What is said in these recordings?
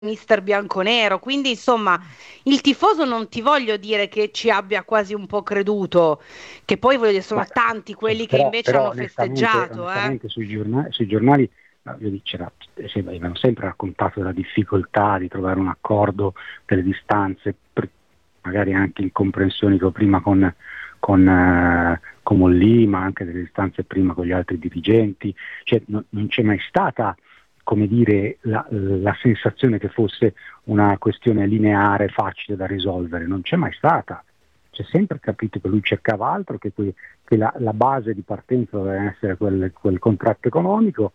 mister bianconero, quindi insomma il tifoso non ti voglio dire che ci abbia quasi un po' creduto, che poi voglio dire, sono Ma, tanti quelli insomma, che invece però hanno festeggiato, eh. onestamente sui giornali io avevano sempre raccontato della difficoltà di trovare un accordo, delle distanze, magari anche incomprensioni che ho prima con Mollì, ma anche delle distanze prima con gli altri dirigenti, cioè, non c'è mai stata, come dire, la sensazione che fosse una questione lineare, facile da risolvere, non c'è mai stata. C'è sempre capito che lui cercava altro, che la base di partenza doveva essere quel contratto economico,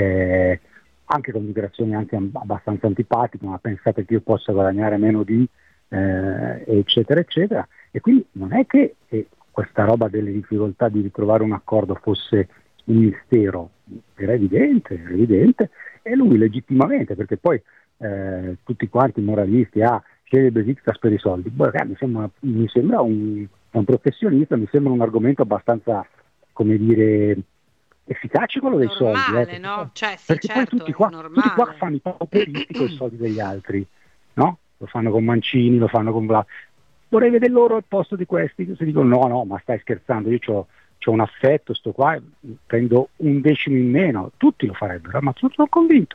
anche con dichiarazioni anche abbastanza antipatiche, ma pensate che io possa guadagnare meno di, eccetera, eccetera. E quindi non è che questa roba delle difficoltà di ritrovare un accordo fosse un mistero, era evidente, e lui legittimamente, perché poi tutti quanti i moralisti, sceglie Besiktas per i soldi. Mi sembra un professionista, mi sembra un argomento abbastanza, come dire, efficace quello dei soldi, Normale, perché no? Cioè sì, perché poi certo, è tutti qua normale. fanno i pauperisti con i soldi degli altri, no? Lo fanno con Mancini, lo fanno con Bla. Vorrei vedere loro al posto di questi che si dicono no, ma stai scherzando, io c'ho un affetto, sto qua, prendo un decimo in meno, tutti lo farebbero, ma sono convinto.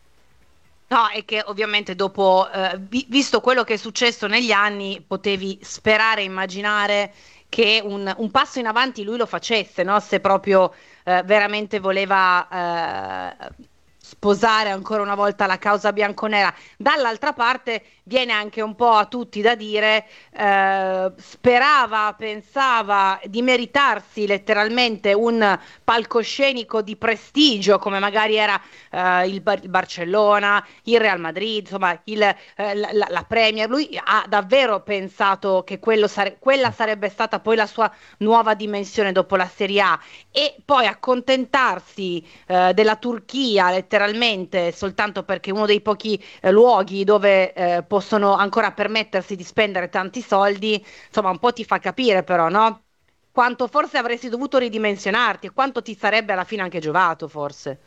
No, è che ovviamente dopo, visto quello che è successo negli anni, potevi sperare, immaginare che un passo in avanti lui lo facesse, no? Se proprio veramente voleva sposare ancora una volta la causa bianconera. Dall'altra parte viene anche un po' a tutti da dire, sperava, pensava di meritarsi letteralmente un palcoscenico di prestigio, come magari era il Barcellona, il Real Madrid, insomma la Premier. Lui ha davvero pensato che quella sarebbe stata poi la sua nuova dimensione dopo la Serie A, e poi accontentarsi della Turchia letteralmente soltanto perché è uno dei pochi luoghi dove possono ancora permettersi di spendere tanti soldi, insomma un po' ti fa capire però, no? Quanto forse avresti dovuto ridimensionarti e quanto ti sarebbe alla fine anche giovato, forse.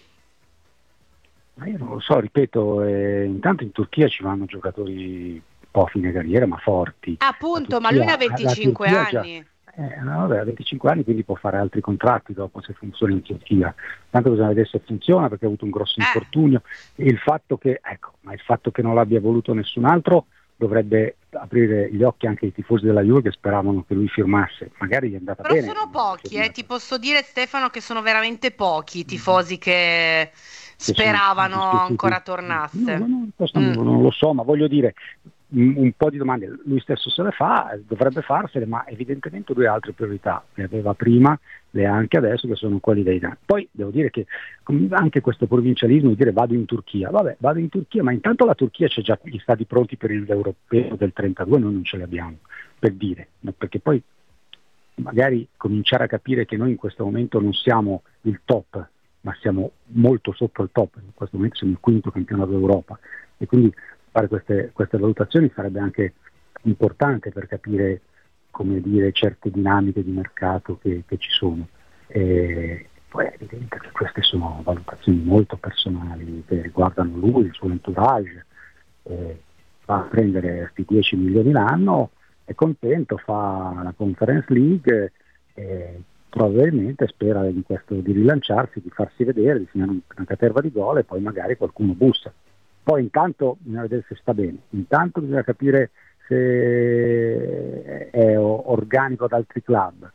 Ma io non lo so, ripeto, intanto in Turchia ci vanno giocatori un po' a fine carriera, ma forti. Appunto, ma lui ne ha La 25 Turchia già, anni. no, vabbè, ha 25 anni, quindi può fare altri contratti dopo se funziona in Turchia. Tanto bisogna vedere se funziona perché ha avuto un grosso Eh. infortunio. E il fatto che non l'abbia voluto nessun altro dovrebbe aprire gli occhi anche ai tifosi della Juve che speravano che lui firmasse. Magari gli è andata Però bene, sono non è pochi, firmato. ti posso dire Stefano che sono veramente pochi i tifosi che Che sono speravano dispiaciuti. ancora tornasse. No, questo Mm. non lo so, ma voglio dire, un po' di domande lui stesso se le fa, dovrebbe farsele, ma evidentemente lui ha altre priorità, le aveva prima, le ha anche adesso, che sono quelli dei danni. Poi devo dire che anche questo provincialismo di dire vado in Turchia, vabbè, vado in Turchia, ma intanto la Turchia c'è già gli stati pronti per l'europeo del 32, noi non ce li abbiamo, per dire, no? Perché poi magari cominciare a capire che noi in questo momento non siamo il top, ma siamo molto sotto il top, in questo momento siamo il quinto campionato d'Europa, e quindi fare queste valutazioni sarebbe anche importante per capire, come dire, certe dinamiche di mercato che ci sono. E poi è evidente che queste sono valutazioni molto personali che riguardano lui, il suo entourage, va a prendere questi 10 milioni l'anno, è contento, fa la Conference League, probabilmente spera di rilanciarsi, di farsi vedere, di segnare una caterva di gol e poi magari qualcuno bussa. Poi intanto bisogna vedere se sta bene, intanto bisogna capire se è organico ad altri club.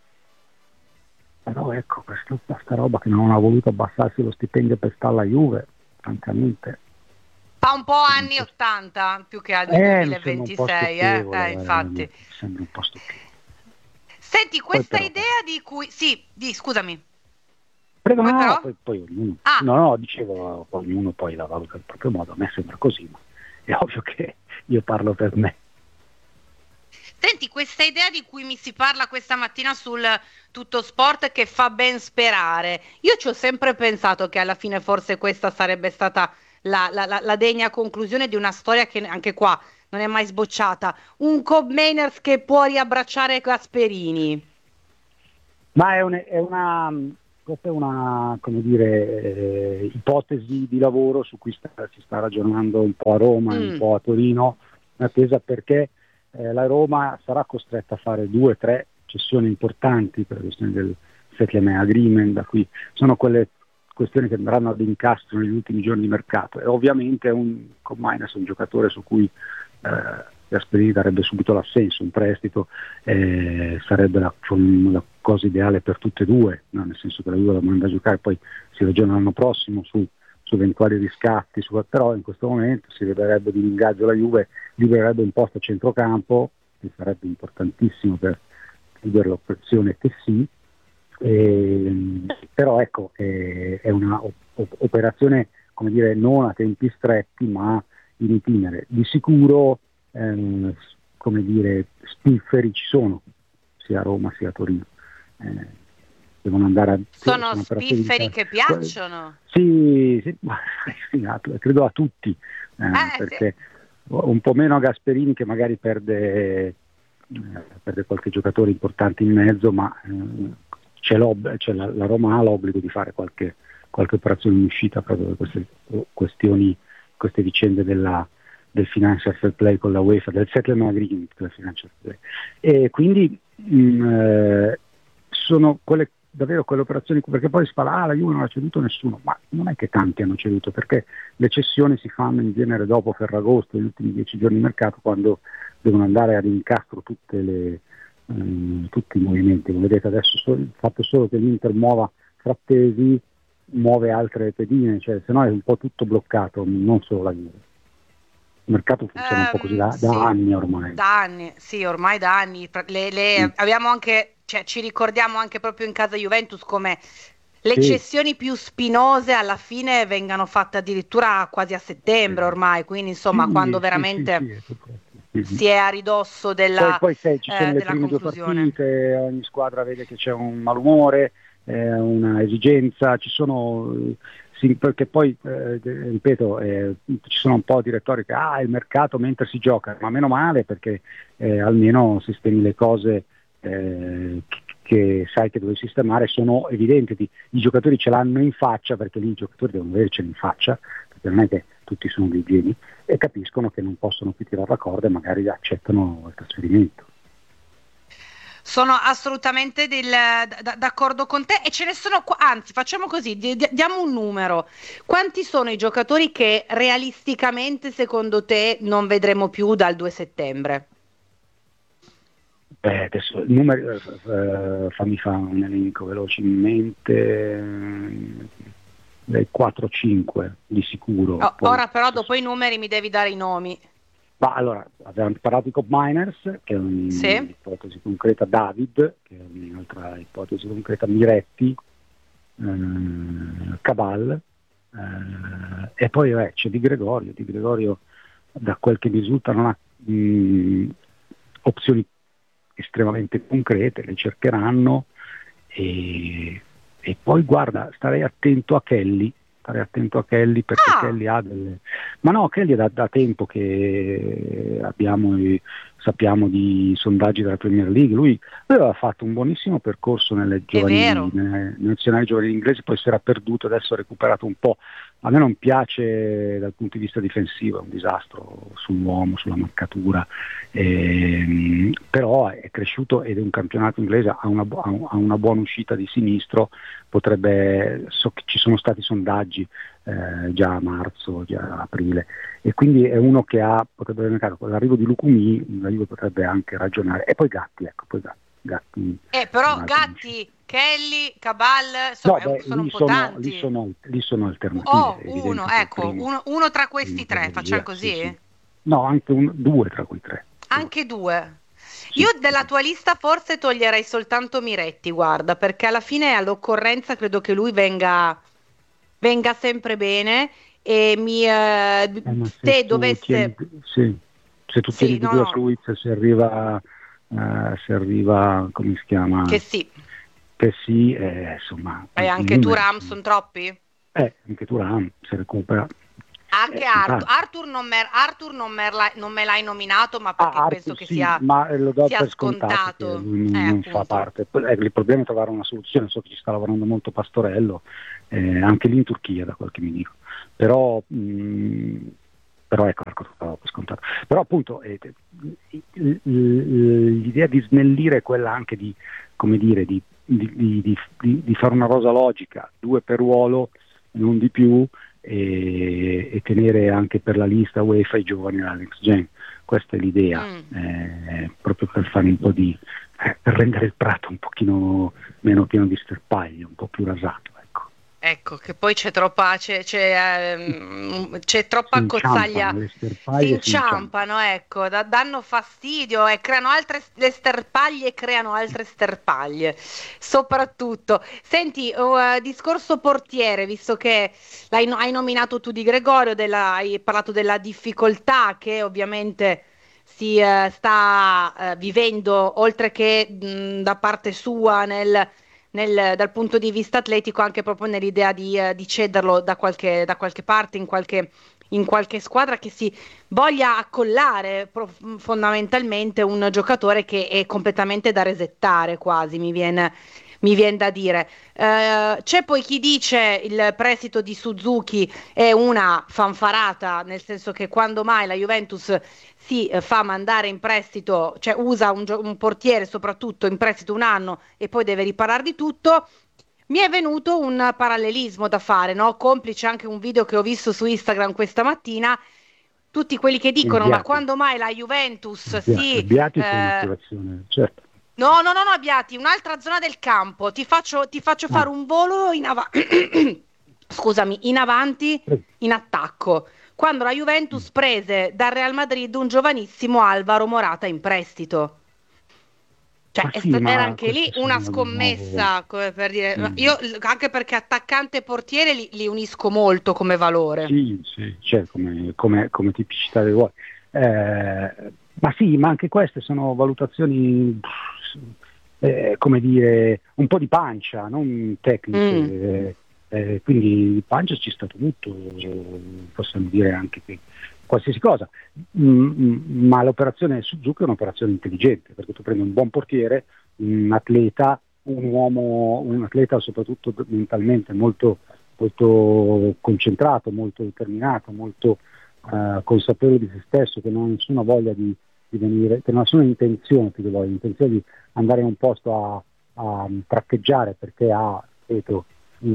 Però ecco, questa roba che non ha voluto abbassarsi lo stipendio per stare alla Juve, francamente. Fa un po' anni 80 più che anni Mi sembra un po' 2026, eh? stucchevole, Infatti. veramente, mi sembra un po' stucchevole. Senti, Poi questa però, idea di cui... Sì, scusami. prego, Poi no, però? poi ognuno, Ah, no, dicevo, ognuno poi la valuta al proprio modo, a me sembra così, ma è ovvio che io parlo per me. senti, questa idea di cui mi si parla questa mattina sul Tutto Sport che fa ben sperare. Io ci ho sempre pensato che alla fine forse questa sarebbe stata la degna conclusione di una storia che anche qua non è mai sbocciata. Un Cobb Mainers che può riabbracciare Gasperini. Ma questa è una, come dire, ipotesi di lavoro su cui si sta ragionando un po' a Roma e un po' a Torino, in attesa, perché la Roma sarà costretta a fare 2 o 3 cessioni importanti per la questione del settlement agreement, da cui sono quelle questioni che andranno ad incastro negli ultimi giorni di mercato, e ovviamente con Miners è un giocatore su cui Gasperini darebbe subito l'assenso. Un prestito sarebbe la cosa ideale per tutte e due, no? Nel senso che la Juve la manda a giocare, poi si ragiona l'anno prossimo su eventuali riscatti, però in questo momento si vedrebbe di ingaggio la Juve, libererebbe un posto a centrocampo, che sarebbe importantissimo per chiudere l'operazione Tessi. Però ecco, è una operazione, come dire, non a tempi stretti ma in itinere. Di sicuro come dire, spifferi ci sono sia a Roma sia a Torino, devono andare a sono spifferi che piacciono? Sì, credo a tutti, perché sì, un po' meno a Gasperini, che magari perde qualche giocatore importante in mezzo, ma la Roma ha l'obbligo di fare qualche operazione in uscita proprio per queste questioni, queste vicende del financial fair play con la UEFA, del settlement agreement del financial fair play, e quindi sono davvero quelle operazioni, perché poi si parla, la Juve non ha ceduto nessuno, ma non è che tanti hanno ceduto, perché le cessioni si fanno in genere dopo Ferragosto, gli ultimi 10 giorni di mercato, quando devono andare ad incastro tutti i movimenti. Come vedete adesso il fatto solo che l'Inter muova Frattesi muove altre pedine, cioè se no è un po' tutto bloccato, non solo la Juve. Il mercato funziona un po' così da Sì, anni ormai. Da anni, sì, ormai da anni. Abbiamo anche, cioè, ci ricordiamo anche proprio in casa Juventus come le cessioni più spinose alla fine vengano fatte addirittura quasi a settembre ormai, quindi insomma quando veramente si è a ridosso della poi ci sono le prime 2 partite, ogni squadra vede che c'è un malumore, una esigenza, ci sono... Sì, perché poi, ripeto, ci sono un po' di retoriche, il mercato mentre si gioca, ma meno male, perché almeno sistemi le cose che sai che devi sistemare, sono evidenti, i giocatori ce l'hanno in faccia, perché lì i giocatori devono averceli in faccia, perché non è che tutti sono dei geni, e capiscono che non possono più tirare la corda e magari accettano il trasferimento. Sono assolutamente d'accordo con te, e ce ne sono, anzi facciamo così, diamo un numero. Quanti sono i giocatori che realisticamente secondo te non vedremo più dal 2 settembre? Adesso il numero, fammi fare un elenco velocemente, 4-5 di sicuro. Ora però dopo i numeri mi devi dare i nomi. Ma allora, abbiamo parlato di Cop Miners, che è un'ipotesi concreta, David, che è un'altra ipotesi concreta, Miretti, Cabal, e poi c'è Di Gregorio. Di Gregorio, da quel che mi risulta, non ha opzioni estremamente concrete, le cercheranno, e poi guarda, starei attento a Kelly, perché Kelly ha delle... Ma no, Kelly è da tempo che sappiamo di sondaggi della Premier League. Lui aveva fatto un buonissimo percorso nelle nazionali giovanili inglesi, poi si era perduto, adesso ha recuperato un po'. A me non piace dal punto di vista difensivo, è un disastro sull'uomo, sulla marcatura, però è cresciuto ed è un campionato inglese, ha una buona uscita di sinistro, ci sono stati sondaggi già a marzo, già a aprile, e quindi è uno che potrebbe avere mercato. Con l'arrivo di Lucumi la Juve potrebbe anche ragionare, e poi Gatti. Però Gatti, Kelly, Cabal, insomma, sono un po' tanti. Lì sono alternative. Uno tra questi 3, facciamo così? Sì. No, anche 2 tra quei 3. Anche 2. Io della tua lista forse toglierei soltanto Miretti, guarda, perché alla fine all'occorrenza credo che lui venga sempre bene, e se dovesse... se tu tieni due a Suiz, se arriva, come si chiama? Che sì, insomma... E anche Thuram sono troppi? Anche Thuram si recupera. Anche Arthur non me l'hai nominato, ma perché Arthur penso che sì, ma lo do sia per scontato che scontato. non fa Appunto. parte. Il problema è trovare una soluzione, so che ci sta lavorando molto Pastorello, anche lì in Turchia da quel che mi dico. Però, ecco, lo per scontato. Però appunto l'idea di snellire è quella anche di, come dire, di fare una rosa logica, 2 per ruolo, non di più, e tenere anche per la lista UEFA i giovani alla next gen. Questa è l'idea, proprio per fare un po' per rendere il prato un pochino meno pieno di sterpaglie, un po' più rasato. Ecco, che poi c'è troppa cozzaglia, Le si sterpaglie si inciampano. inciampano, ecco, danno fastidio e creano le sterpaglie creano altre sterpaglie, soprattutto. Senti, discorso portiere, visto che hai nominato tu Di Gregorio, hai parlato della difficoltà che ovviamente sta vivendo, oltre che da parte sua dal punto di vista atletico, anche proprio nell'idea di cederlo da qualche parte, in qualche squadra che si voglia accollare fondamentalmente un giocatore che è completamente da resettare, quasi mi viene da dire. C'è poi chi dice il prestito di Suzuki è una fanfarata, nel senso che quando mai la Juventus si fa mandare in prestito, cioè usa un portiere soprattutto in prestito un anno e poi deve riparare di tutto. Mi è venuto un parallelismo da fare, no? Complice anche un video che ho visto su Instagram questa mattina, tutti quelli che Il dicono: ma Biati, quando mai la Juventus il si... Biati fu un'assicurazione, certo. No, no, no, no, Abbiati, un'altra zona del campo. Ti faccio fare Ah, un volo scusami, in avanti, in attacco. Quando la Juventus prese dal Real Madrid un giovanissimo Alvaro Morata in prestito. Cioè, ma sì, era ma anche lì queste una sono di nuovo. scommessa, come per dire, Mm. io anche perché attaccante e portiere li unisco molto come valore. Sì, sì, cioè, come tipicità dei ruoli. Ma sì, ma anche queste sono valutazioni, come dire, un po' di pancia, non tecniche. Mm. Quindi di pancia ci sta tutto, possiamo dire anche che qualsiasi cosa. Ma l'operazione Suzuki è un'operazione intelligente, perché tu prendi un buon portiere, un atleta, un atleta soprattutto mentalmente molto molto concentrato, molto determinato, molto consapevole di se stesso, che non ha nessuna voglia di venire, che non ha nessuna intenzione, più che voglia, l'intenzione di andare in un posto a traccheggiare, perché ha, ripeto,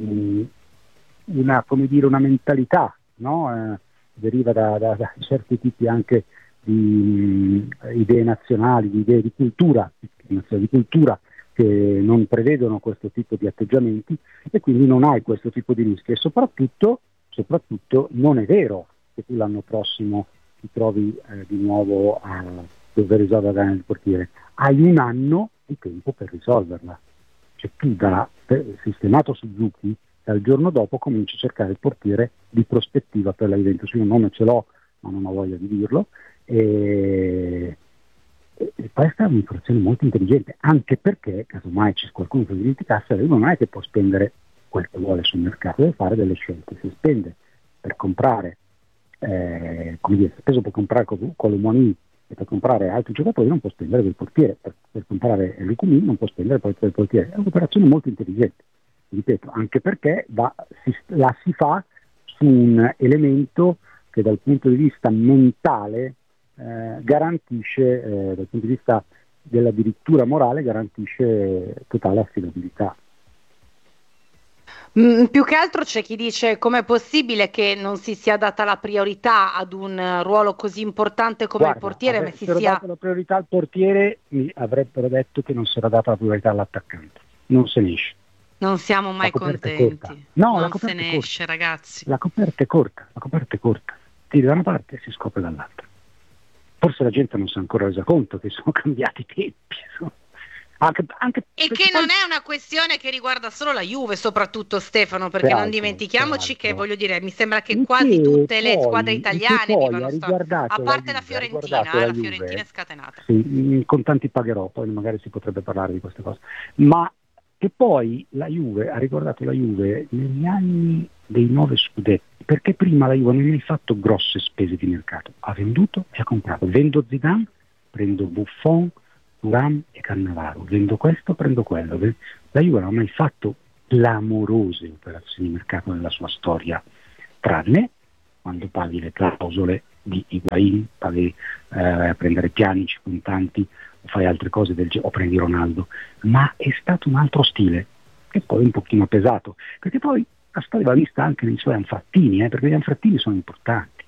come dire, una mentalità, no? Deriva da certi tipi anche di idee nazionali, di idee di cultura che non prevedono questo tipo di atteggiamenti, e quindi non hai questo tipo di rischi, e soprattutto non è vero che tu l'anno prossimo ti trovi di nuovo a dover risolvere la gara del portiere. Hai un anno di tempo per risolverla, cioè tu sistemato Suzuki, dal giorno dopo cominci a cercare il portiere di prospettiva per la Juventus. Io un nome ce l'ho, ma non ho voglia di dirlo, e questa è un'operazione molto intelligente, anche perché, casomai c'è qualcuno che dimenticasse, lui non è che può spendere quel che vuole sul mercato, deve fare delle scelte. Se spende per comprare, come dire, se speso per comprare Colomoni e per comprare altri giocatori, non può spendere per il portiere, per comprare Lucumi non può spendere per il portiere. È un'operazione molto intelligente, ripeto, anche perché la si fa su un elemento che dal punto di vista mentale garantisce, dal punto di vista dell'addirittura morale, garantisce totale affidabilità. Più che altro c'è chi dice: com'è possibile che non si sia data la priorità ad un ruolo così importante come il Guarda, portiere, ma si avessero sia... dato la priorità al portiere, mi avrebbero detto che non si era data la priorità all'attaccante. Non se ne esce. Non siamo La mai coperta è corta. contenti, No, la non se coperta è ne corta. esce, ragazzi. La coperta è corta. Tiri da una parte e si scopre dall'altra. Forse la gente non si è ancora resa conto che sono cambiati i tempi. Anche E che non è una questione che riguarda solo la Juve, soprattutto, Stefano, perché non peraltro, dimentichiamoci che, voglio dire, mi sembra che e quasi che tutte le squadre poi, italiane vivano a riguardato parte la Fiorentina, la Fiorentina Juve, è scatenata. sì, con tanti pagherò, poi magari si potrebbe parlare di queste cose, ma che poi la Juve ha ricordato la Juve negli anni dei 9 scudetti, perché prima la Juve non ha mai fatto grosse spese di mercato, ha venduto e ha comprato. Vendo Zidane, prendo Buffon, Thuram e Cannavaro, vendo questo, prendo quello. La Juve non ha mai fatto clamorose operazioni di mercato nella sua storia, tranne quando paghi le clausole di Higuain, paghi prendere Pjanic, contanti, o fai altre cose del genere, o prendi Ronaldo, ma è stato un altro stile che poi un pochino ha pesato, perché poi la storia va vista anche nei suoi anfrattini, perché gli anfrattini sono importanti.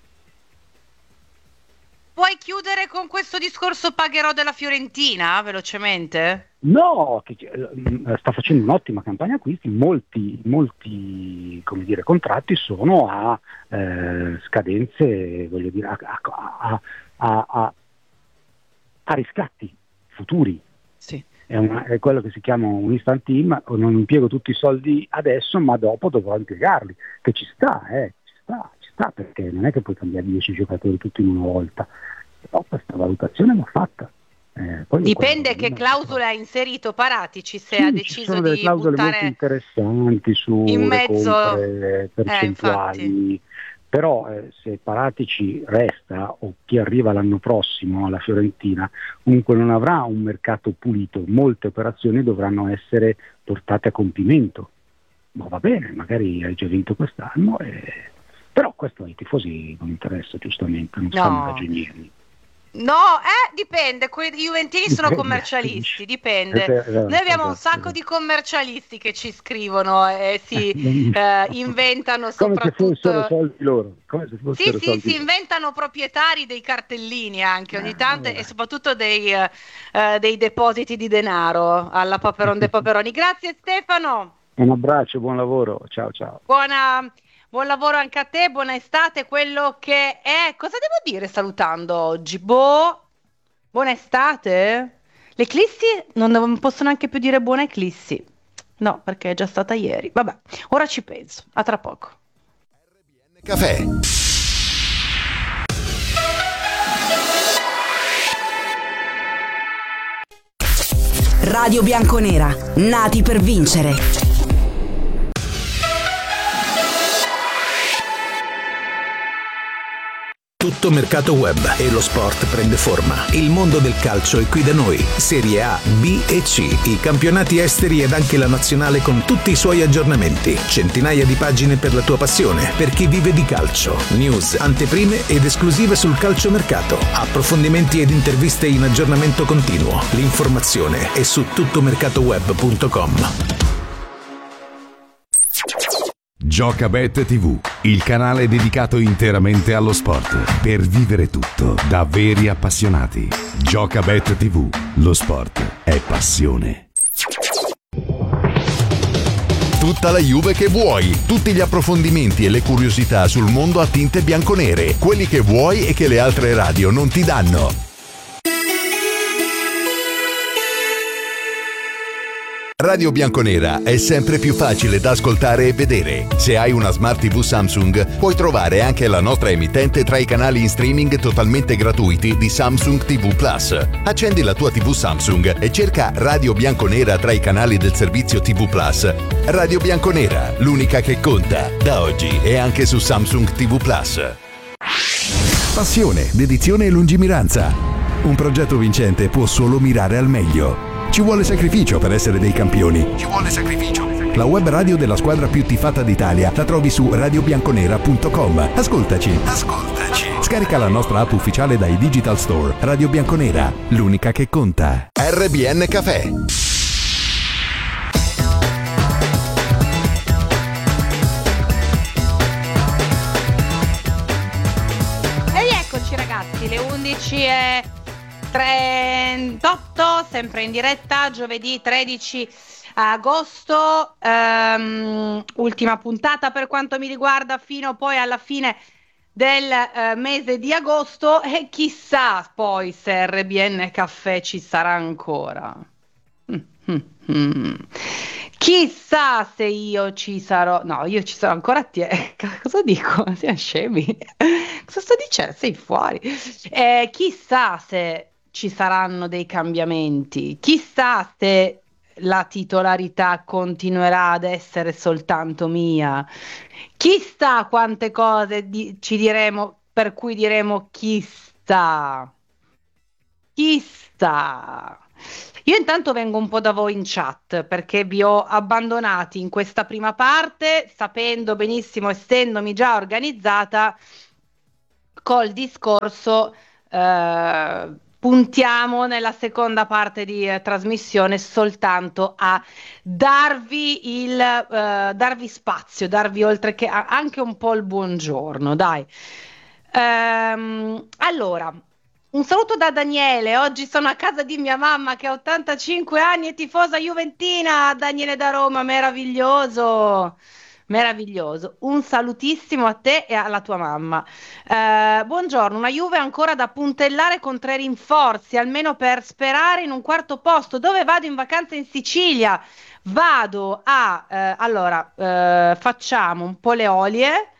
Puoi chiudere con questo discorso pagherò della Fiorentina, velocemente? No, sta facendo un'ottima campagna acquisti, molti come dire, contratti sono a scadenze, voglio dire, a riscatti futuri. Sì. È quello che si chiama un instant team, non impiego tutti i soldi adesso, ma dopo dovrò impiegarli, che ci sta, perché non è che puoi cambiare 10 giocatori tutti in una volta, però questa valutazione va fatta. Dipende che clausole ha inserito Paratici, se ha deciso ci sono delle di clausole buttare molto interessanti su in mezzo percentuali, però se Paratici resta o chi arriva l'anno prossimo alla Fiorentina comunque non avrà un mercato pulito, molte operazioni dovranno essere portate a compimento, ma va bene, magari hai già vinto quest'anno, però questo ai tifosi non interessa, giustamente, non sanno ragionieri. No, dipende, i juventini sono commercialisti, dipende. Noi abbiamo un sacco di commercialisti che ci scrivono e si inventano soprattutto... Come se fossero soldi loro. Si inventano proprietari dei cartellini anche ogni tanto e soprattutto dei depositi di denaro alla Paperon de Paperoni. Grazie Stefano. Un abbraccio, buon lavoro, ciao. Buon lavoro anche a te, buona estate, quello che è... Cosa devo dire salutando oggi? Buona estate? L'eclissi? Non posso neanche più dire buona eclissi. No, perché è già stata ieri. Vabbè, ora ci penso. A tra poco. RBN Caffè. Radio Bianconera, nati per vincere. Tutto mercato web e lo sport prende forma. Il mondo del calcio è qui da noi. Serie A, B e C, i campionati esteri ed anche la nazionale con tutti i suoi aggiornamenti. Centinaia di pagine per la tua passione, per chi vive di calcio. News, anteprime ed esclusive sul calciomercato. Approfondimenti ed interviste in aggiornamento continuo. L'informazione è su tuttomercatoweb.com. Giocabet TV, il canale dedicato interamente allo sport, per vivere tutto da veri appassionati. Giocabet TV, lo sport è passione. Tutta la Juve che vuoi, tutti gli approfondimenti e le curiosità sul mondo a tinte bianconere, quelli che vuoi e che le altre radio non ti danno. Radio Bianconera è sempre più facile da ascoltare e vedere. Se hai una Smart TV Samsung, puoi trovare anche la nostra emittente tra i canali in streaming totalmente gratuiti di Samsung TV Plus. Accendi la tua TV Samsung e cerca Radio Bianconera tra i canali del servizio TV Plus. Radio Bianconera, l'unica che conta, da oggi e anche su Samsung TV Plus. Passione, dedizione e lungimiranza. Un progetto vincente può solo mirare al meglio. Ci vuole sacrificio per essere dei campioni. Ci vuole sacrificio. La web radio della squadra più tifata d'Italia la trovi su radiobianconera.com. Ascoltaci. Scarica la nostra app ufficiale dai Digital Store. Radio Bianconera, l'unica che conta. RBN Caffè. Ed eccoci ragazzi, le 11:38, sempre in diretta, giovedì 13 agosto, ultima puntata per quanto mi riguarda, fino poi alla fine del mese di agosto, e chissà poi se RBN Caffè ci sarà ancora. Chissà se io ci sarò. No, io ci sarò ancora. Cosa dico? Siamo scemi. Cosa sto dicendo? Sei fuori. Chissà se ci saranno dei cambiamenti. Chissà se la titolarità continuerà ad essere soltanto mia. Chissà quante cose ci diremo, per cui diremo chissà. Chissà. Io intanto vengo un po' da voi in chat perché vi ho abbandonati in questa prima parte, sapendo benissimo, essendomi già organizzata col discorso, puntiamo nella seconda parte di trasmissione soltanto a darvi spazio, darvi oltre che anche un po' il buongiorno, dai. Allora, un saluto da Daniele. Oggi sono a casa di mia mamma che ha 85 anni e tifosa juventina. Daniele da Roma, meraviglioso. Meraviglioso. Un salutissimo a te e alla tua mamma. Buongiorno, una Juve ancora da puntellare con 3 rinforzi, almeno per sperare in un quarto posto. Dove vado in vacanza in Sicilia? Vado facciamo un po' le olie.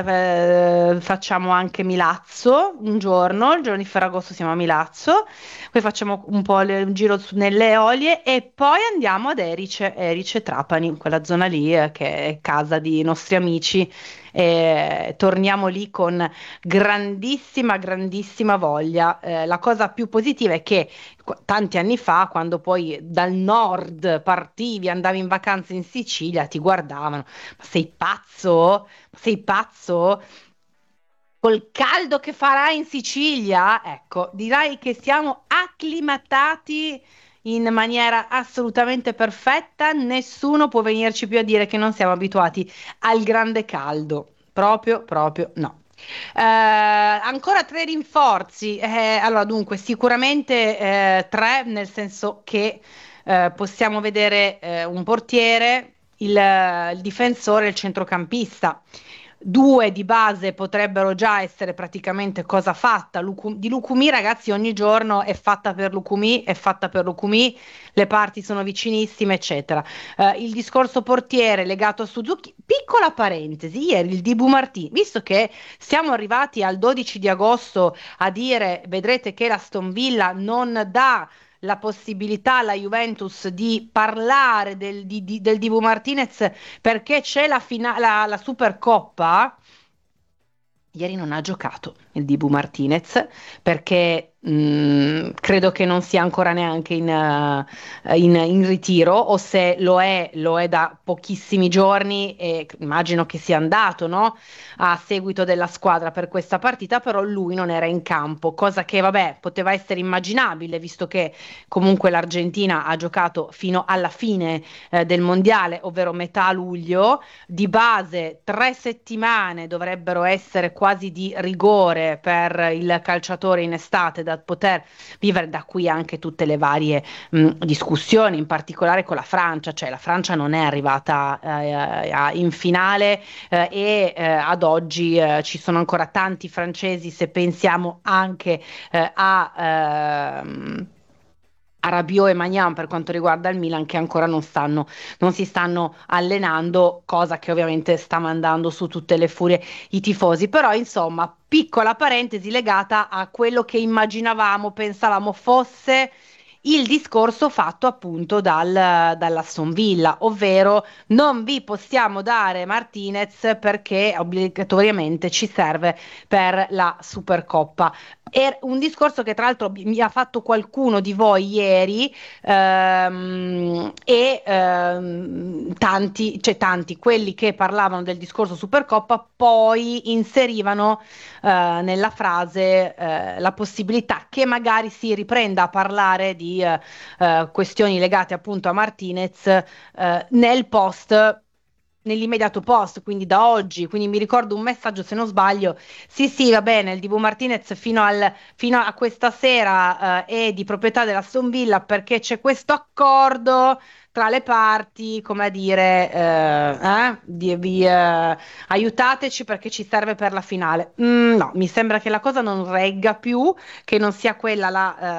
Facciamo anche Milazzo un giorno, il giorno di Ferragosto siamo a Milazzo, poi facciamo un po' un giro nelle Eolie e poi andiamo ad Erice Trapani, quella zona lì che è casa di nostri amici, e torniamo lì con grandissima voglia. La cosa più positiva è che tanti anni fa, quando poi dal nord partivi, andavi in vacanza in Sicilia, ti guardavano: ma sei pazzo? Sei pazzo? Col caldo che farà in Sicilia? Ecco, direi che siamo acclimatati in maniera assolutamente perfetta. Nessuno può venirci più a dire che non siamo abituati al grande caldo. Proprio no. Ancora 3 rinforzi. Allora, dunque, sicuramente 3, nel senso che possiamo vedere un portiere, il difensore e il centrocampista. 2 di base potrebbero già essere praticamente cosa fatta. Di Lucumì, ragazzi, ogni giorno è fatta per Lucumì, le parti sono vicinissime, eccetera. Il discorso portiere legato a Suzuki, piccola parentesi, ieri il Dibu Martini, visto che siamo arrivati al 12 di agosto a dire, vedrete che l'Aston Villa non dà la possibilità alla Juventus di parlare del Dibu Martinez perché c'è la Supercoppa. Ieri non ha giocato il Dibu Martinez perché credo che non sia ancora neanche in ritiro, o se lo è da pochissimi giorni, e immagino che sia andato, no? A seguito della squadra per questa partita, però lui non era in campo, cosa che vabbè poteva essere immaginabile visto che comunque l'Argentina ha giocato fino alla fine del mondiale, ovvero metà luglio. Di base 3 settimane dovrebbero essere quasi di rigore per il calciatore in estate, da poter vivere da qui anche tutte le varie discussioni, in particolare con la Francia. Cioè la Francia non è arrivata in finale e ad oggi ci sono ancora tanti francesi, se pensiamo anche a Rabiot e Maignan per quanto riguarda il Milan, che ancora non si stanno allenando, cosa che ovviamente sta mandando su tutte le furie i tifosi. Però insomma, piccola parentesi legata a quello che pensavamo fosse il discorso fatto appunto dall'Aston Villa, ovvero non vi possiamo dare Martinez perché obbligatoriamente ci serve per la Supercoppa. È un discorso che tra l'altro mi ha fatto qualcuno di voi ieri, tanti quelli che parlavano del discorso Supercoppa poi inserivano nella frase la possibilità che magari si riprenda a parlare di questioni legate appunto a Martinez nell'immediato post, quindi da oggi. Quindi mi ricordo un messaggio, se non sbaglio: sì, va bene, il Dibu Martinez fino a questa sera è di proprietà dell'Aston Villa perché c'è questo accordo tra le parti, come a dire aiutateci perché ci serve per la finale. No, mi sembra che la cosa non regga più, che non sia quella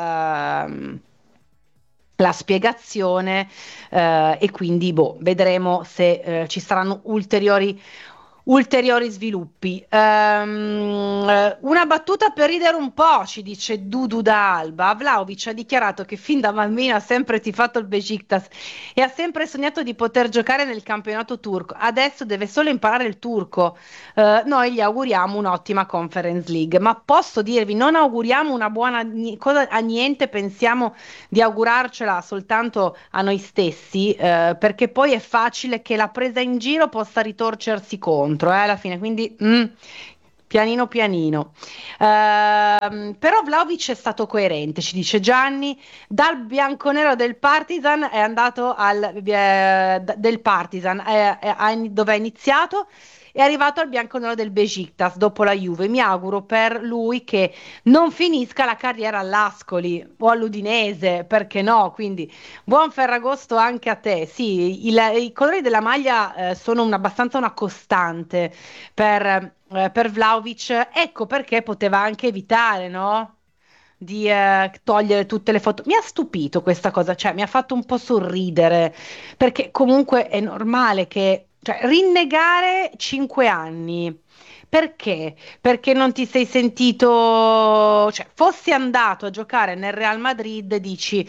la spiegazione, e quindi vedremo se ci saranno ulteriori ulteriori sviluppi. Una battuta per ridere un po', ci dice Dudu da Alba. Vlahovic ha dichiarato che fin da bambino ha sempre tifato il Beşiktaş e ha sempre sognato di poter giocare nel campionato turco. Adesso deve solo imparare il turco. Noi gli auguriamo un'ottima Conference League, ma posso dirvi, non auguriamo una buona cosa a niente, pensiamo di augurarcela soltanto a noi stessi, perché poi è facile che la presa in giro possa ritorcersi contro, alla fine, quindi pianino pianino. Però Vlahovic è stato coerente, ci dice Gianni, dal bianconero del Partizan è andato del Partizan, dove ha iniziato, è arrivato al bianconero del Beşiktaş dopo la Juve. Mi auguro per lui che non finisca la carriera all'Ascoli o all'Udinese, perché no? Quindi buon Ferragosto anche a te. Sì, i colori della maglia sono abbastanza una costante per Vlahovic. Ecco perché poteva anche evitare, no? Di togliere tutte le foto. Mi ha stupito questa cosa, cioè mi ha fatto un po' sorridere, perché comunque è normale che, cioè, rinnegare 5 anni. Perché? Perché non ti sei sentito, cioè, fossi andato a giocare nel Real Madrid, dici,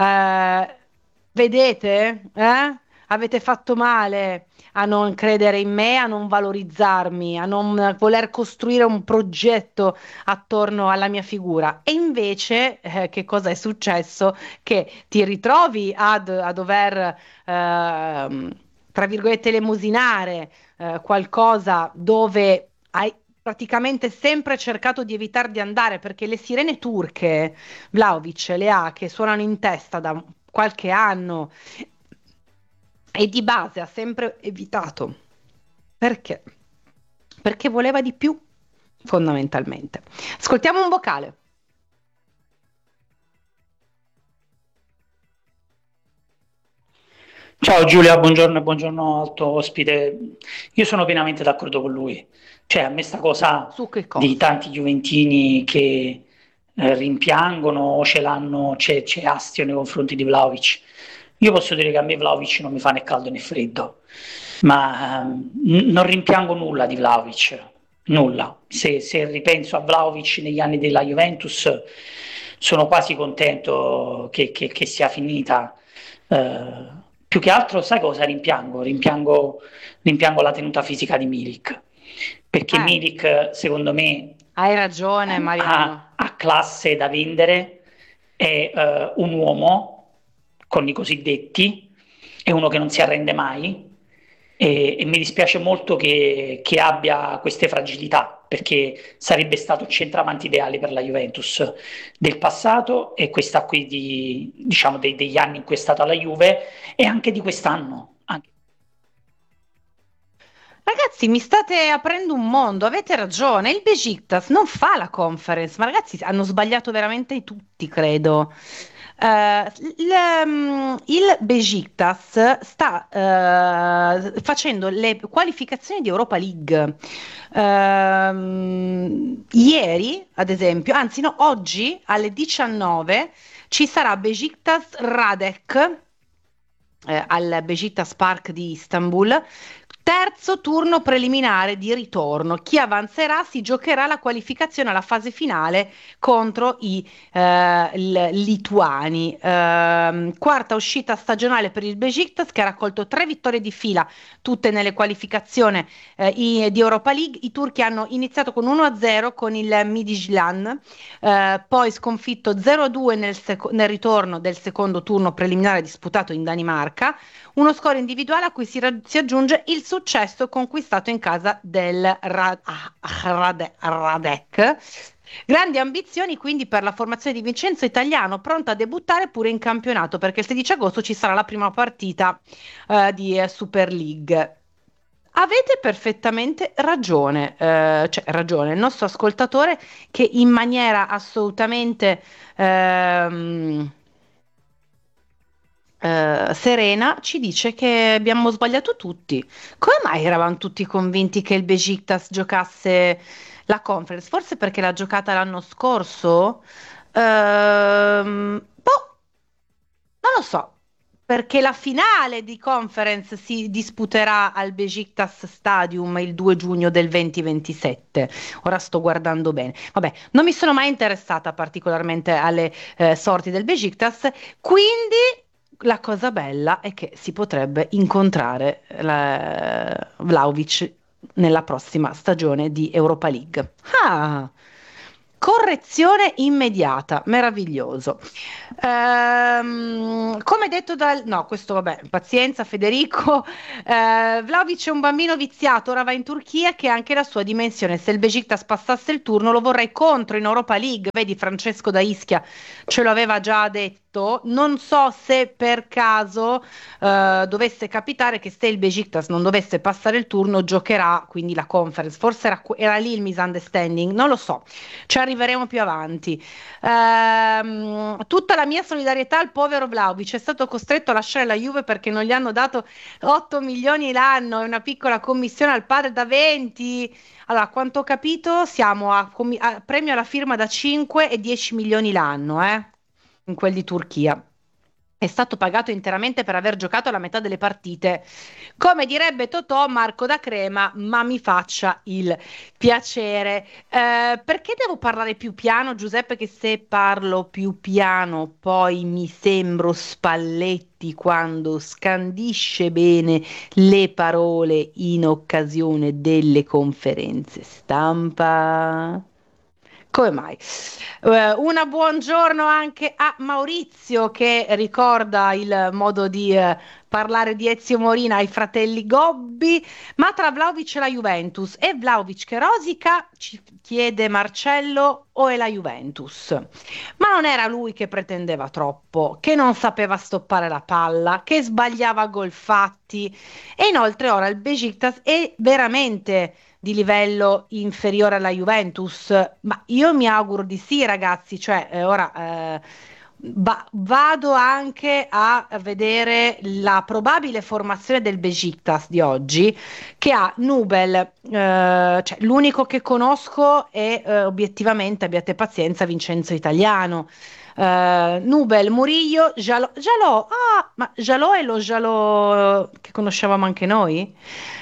vedete, avete fatto male a non credere in me, a non valorizzarmi, a non voler costruire un progetto attorno alla mia figura. E invece, che cosa è successo? Che ti ritrovi a dover, tra virgolette, elemosinare qualcosa dove hai praticamente sempre cercato di evitare di andare, perché le sirene turche, Vlahovic le ha, che suonano in testa da qualche anno, e di base ha sempre evitato. Perché? Perché voleva di più, fondamentalmente. Ascoltiamo un vocale. Ciao Giulia, buongiorno e buongiorno al tuo ospite. Io sono pienamente d'accordo con lui. Cioè, a me sta cosa Su che cosa? di tanti juventini che rimpiangono o c'è astio nei confronti di Vlahovic. Io posso dire che a me Vlahovic non mi fa né caldo né freddo, ma non rimpiango nulla di Vlahovic, nulla. Se ripenso a Vlahovic negli anni della Juventus, sono quasi contento che sia finita. Più che altro, sai cosa rimpiango? Rimpiango la tenuta fisica di Milik, perché Milik, secondo me, Hai ragione, Mariano. ha classe da vendere, è un uomo con i cosiddetti, è uno che non si arrende mai, e mi dispiace molto che abbia queste fragilità, perché sarebbe stato il centravanti ideale per la Juventus del passato, e questa qui diciamo degli anni in cui è stato alla Juve, e anche di quest'anno. Ragazzi, mi state aprendo un mondo, avete ragione. Il Beşiktaş non fa la conference, ma ragazzi, hanno sbagliato veramente tutti, credo. Il Beşiktaş sta facendo le qualificazioni di Europa League. Ieri, ad esempio, anzi no, oggi alle 19 ci sarà Beşiktaş Radek al Beşiktaş Park di Istanbul. Terzo turno preliminare di ritorno. Chi avanzerà si giocherà la qualificazione alla fase finale contro i lituani. Quarta uscita stagionale per il Beşiktaş, che ha raccolto 3 vittorie di fila, tutte nelle qualificazioni di Europa League. I turchi hanno iniziato con 1-0 con il Midtjylland, poi sconfitto 0-2 nel ritorno del secondo turno preliminare disputato in Danimarca. Uno score individuale a cui si aggiunge il successo conquistato in casa del Radek. Grandi ambizioni quindi per la formazione di Vincenzo Italiano, pronto a debuttare pure in campionato, perché il 16 agosto ci sarà la prima partita di Super League. Avete perfettamente ragione, cioè ragione il nostro ascoltatore, che in maniera assolutamente serena ci dice che abbiamo sbagliato tutti. Come mai eravamo tutti convinti che il Beşiktaş giocasse la Conference? Forse perché l'ha giocata l'anno scorso? Boh, non lo so. perché la finale di conference si disputerà al Beşiktaş Stadium il 2 giugno del 2027. Ora sto guardando bene. Vabbè, non mi sono mai interessata particolarmente alle sorti del Beşiktaş, quindi la cosa bella è che si potrebbe incontrare Vlahovic nella prossima stagione di Europa League. Ah! Correzione immediata, meraviglioso. Come detto no, questo vabbè, pazienza Federico. Vlahovic è un bambino viziato, ora va in Turchia, che è anche la sua dimensione. Se il Beşiktaş passasse il turno lo vorrei contro in Europa League. Vedi, Francesco da Ischia ce lo aveva già detto. Non so se per caso dovesse capitare che se il Beşiktaş non dovesse passare il turno giocherà quindi la conference. Forse era lì il misunderstanding, non lo so. Ci arriveremo più avanti. Tutta la mia solidarietà al povero Vlahovic, è stato costretto a lasciare la Juve perché non gli hanno dato 8 milioni l'anno e una piccola commissione al padre da 20. Allora, a quanto ho capito siamo a premio alla firma da 5 e 10 milioni l'anno, in quel di Turchia. È stato pagato interamente per aver giocato la metà delle partite. Come direbbe Totò, Marco da Crema, ma mi faccia il piacere. Perché devo parlare più piano, Giuseppe? Che se parlo più piano poi mi sembro Spalletti quando scandisce bene le parole in occasione delle conferenze stampa. Come mai? Una buongiorno anche a Maurizio che ricorda il modo di parlare di Ezio Morina ai fratelli Gobbi, ma tra Vlahovic e la Juventus, è Vlahovic che rosica, ci chiede Marcello, o è la Juventus? Ma non era lui che pretendeva troppo, che non sapeva stoppare la palla, che sbagliava gol fatti, e inoltre ora il Beşiktaş è veramente di livello inferiore alla Juventus, ma io mi auguro di sì, ragazzi, cioè ora vado anche a vedere la probabile formazione del Beşiktaş di oggi, che ha Nubel, cioè l'unico che conosco è obiettivamente, abbiate pazienza, Vincenzo Italiano. Nubel, Murillo, Jalò, ma Jalò è lo Jalò che conoscevamo anche noi?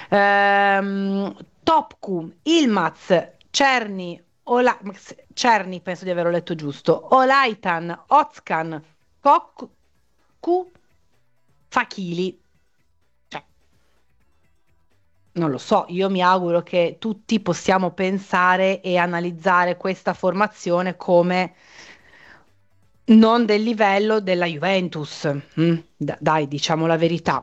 Topku, Ilmaz, Cerni, Cerni, penso di averlo letto giusto, Olaitan, Ozkan, Kokku, Fakili. Cioè, non lo so, io mi auguro che tutti possiamo pensare e analizzare questa formazione come non del livello della Juventus. Dai, diciamo la verità.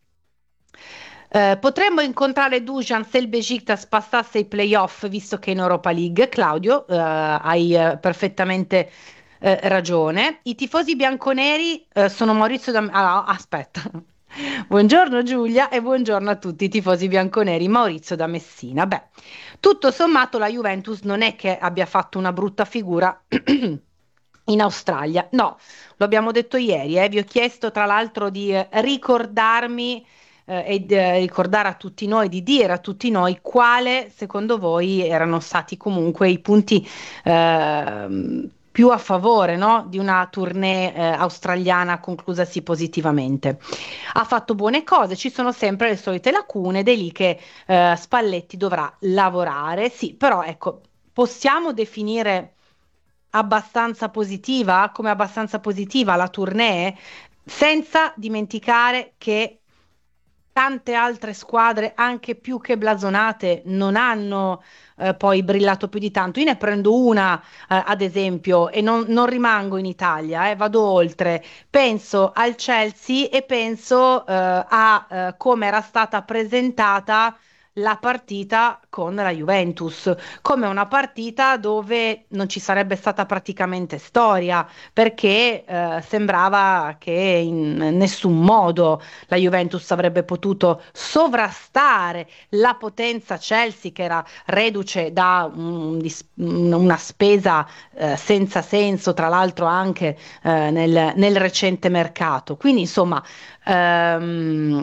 Potremmo incontrare Dusan se il Beşiktaş passasse i playoff, visto che è in Europa League. Claudio, hai perfettamente ragione. I tifosi bianconeri sono Maurizio da... aspetta. Buongiorno Giulia e buongiorno a tutti i tifosi bianconeri. Maurizio da Messina. Beh, tutto sommato la Juventus non è che abbia fatto una brutta figura in Australia. No, lo abbiamo detto ieri. Vi ho chiesto tra l'altro di ricordarmi e ricordare a tutti noi, di dire a tutti noi quale secondo voi erano stati comunque i punti più a favore, no? Di una tournée australiana conclusasi positivamente. Ha fatto buone cose, ci sono sempre le solite lacune, ed è lì che Spalletti dovrà lavorare. Sì, però ecco, possiamo definire abbastanza positiva, come abbastanza positiva la tournée, senza dimenticare che tante altre squadre, anche più che blasonate, non hanno poi brillato più di tanto. Io ne prendo una, ad esempio, e non rimango in Italia, vado oltre. Penso al Chelsea e penso a come era stata presentata la partita con la Juventus, come una partita dove non ci sarebbe stata praticamente storia, perché sembrava che in nessun modo la Juventus avrebbe potuto sovrastare la potenza Chelsea, che era reduce da una spesa senza senso, tra l'altro anche nel recente mercato. Quindi insomma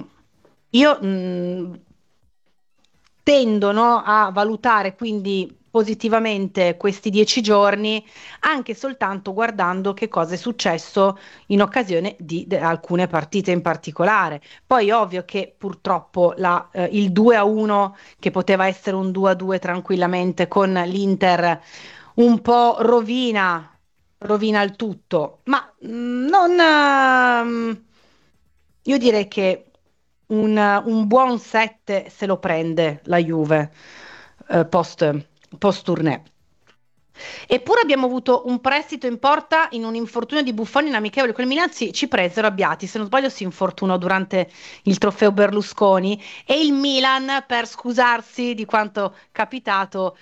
io tendono a valutare quindi positivamente questi 10 giorni, anche soltanto guardando che cosa è successo in occasione di alcune partite in particolare. Poi ovvio che purtroppo il 2-1, che poteva essere un 2-2 tranquillamente con l'Inter, un po' rovina il tutto, ma non, io direi che un buon 7 se lo prende la Juve post tournée. Eppure abbiamo avuto un prestito in porta in un infortunio di Buffon in amichevole con il Milan. Sì, ci presero Abbiati, se non sbaglio si infortunò durante il trofeo Berlusconi, e il Milan, per scusarsi di quanto capitato,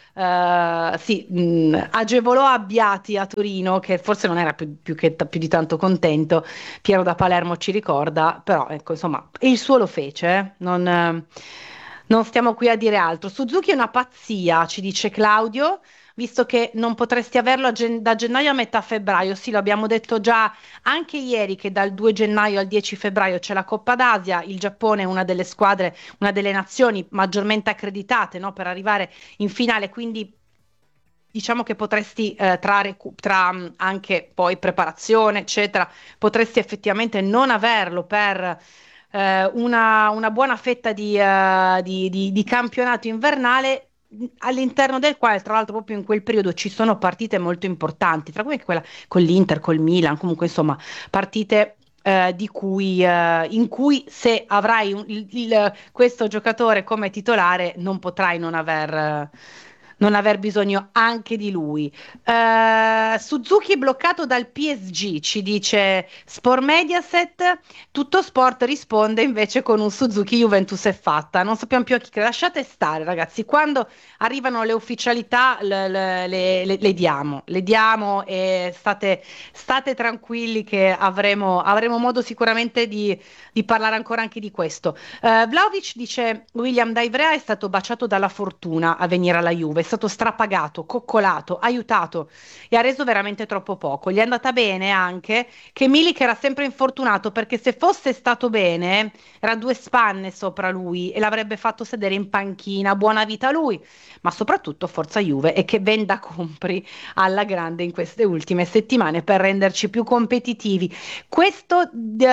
agevolò Abbiati a Torino, che forse non era più di tanto contento. Piero da Palermo ci ricorda, però ecco, insomma, il suo lo fece, non stiamo qui a dire altro. Suzuki è una pazzia, ci dice Claudio, visto che non potresti averlo da gennaio a metà febbraio. Sì, lo abbiamo detto già anche ieri, che dal 2 gennaio al 10 febbraio c'è la Coppa d'Asia. Il Giappone è una delle squadre, una delle nazioni maggiormente accreditate, no, per arrivare in finale, quindi diciamo che potresti tra anche poi preparazione eccetera, potresti effettivamente non averlo per una buona fetta di campionato invernale, all'interno del quale tra l'altro proprio in quel periodo ci sono partite molto importanti, tra cui quella con l'Inter, col Milan, comunque insomma partite in cui se avrai questo giocatore come titolare non potrai non aver bisogno anche di lui. Suzuki bloccato dal PSG, ci dice Sport Mediaset. Tutto Sport risponde invece con un Suzuki Juventus è fatta. Non sappiamo più a chi credere. Lasciate stare, ragazzi, quando arrivano le ufficialità le diamo, e state tranquilli che avremo modo sicuramente di parlare ancora anche di questo. Vlahovic dice William da Ivrea è stato baciato dalla fortuna a venire alla Juve, è stato strapagato, coccolato, aiutato e ha reso veramente troppo poco. Gli è andata bene anche che Milik era sempre infortunato, perché se fosse stato bene era 2 spanne sopra lui e l'avrebbe fatto sedere in panchina. Buona vita a lui, ma soprattutto forza Juve, e che venda compri alla grande in queste ultime settimane per renderci più competitivi. Questo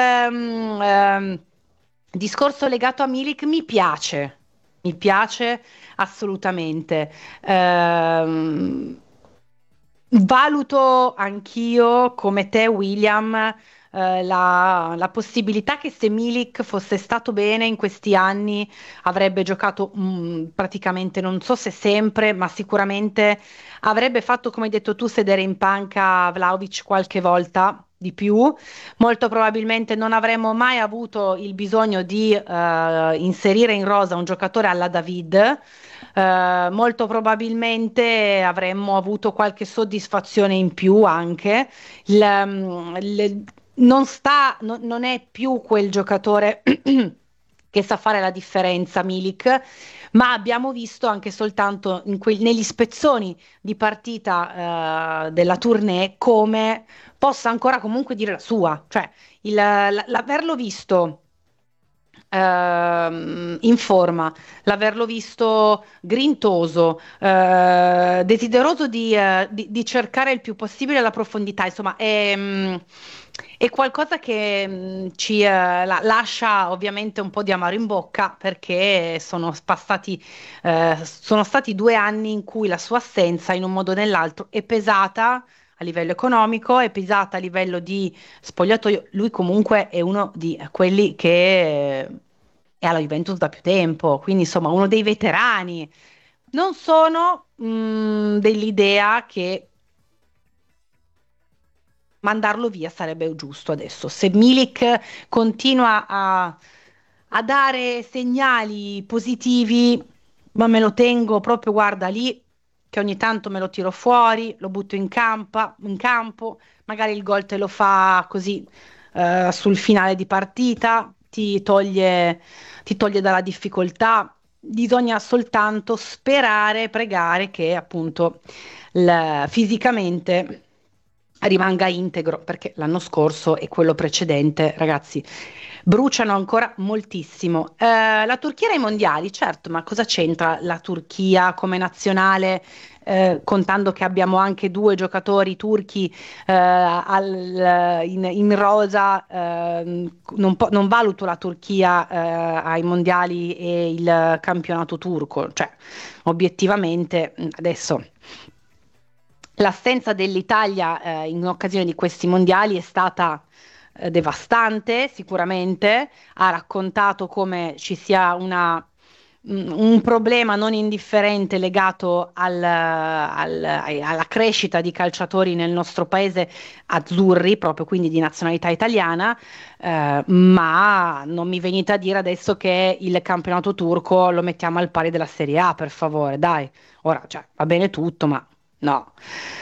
discorso legato a Milik mi piace assolutamente. Valuto anch'io come te, William, la possibilità che se Milik fosse stato bene in questi anni avrebbe giocato praticamente, non so se sempre, ma sicuramente avrebbe fatto, come hai detto tu, sedere in panca Vlahovic qualche volta di più. Molto probabilmente non avremmo mai avuto il bisogno di inserire in rosa un giocatore alla David. Molto probabilmente avremmo avuto qualche soddisfazione in più anche. Non è più quel giocatore che sa fare la differenza, Milik, ma abbiamo visto anche soltanto negli spezzoni di partita della tournée come possa ancora comunque dire la sua, cioè l'averlo visto in forma, l'averlo visto grintoso, desideroso di cercare il più possibile la profondità, insomma, è qualcosa che ci lascia ovviamente un po' di amaro in bocca, perché sono stati 2 anni in cui la sua assenza, in un modo o nell'altro, è pesata a livello economico, è pesata a livello di spogliatoio. Lui comunque è uno di quelli che è alla Juventus da più tempo, quindi insomma uno dei veterani. Non sono dell'idea che mandarlo via sarebbe giusto adesso. Se Milik continua a dare segnali positivi, ma me lo tengo proprio, guarda, lì, che ogni tanto me lo tiro fuori, lo butto in campo, magari il gol te lo fa così sul finale di partita, ti toglie dalla difficoltà. Bisogna soltanto sperare, pregare che appunto fisicamente rimanga integro, perché l'anno scorso e quello precedente, ragazzi, bruciano ancora moltissimo. La Turchia era ai mondiali, certo, ma cosa c'entra la Turchia come nazionale contando che abbiamo anche 2 giocatori turchi in rosa, non valuto la Turchia ai mondiali e il campionato turco, cioè obiettivamente adesso l'assenza dell'Italia in occasione di questi mondiali è stata devastante, sicuramente. Ha raccontato come ci sia un problema non indifferente legato alla crescita di calciatori nel nostro paese azzurri, proprio quindi di nazionalità italiana, ma non mi venite a dire adesso che il campionato turco lo mettiamo al pari della Serie A, per favore, dai. Ora, cioè, va bene tutto, ma no.